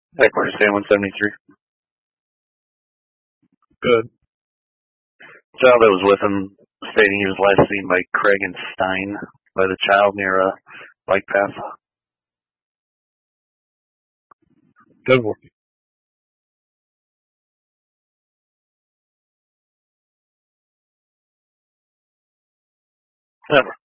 Headquarters Stan 173. Good. Child that was with him stating he was last seen by Craig and Stein by the child near a bike path. Good work. Never.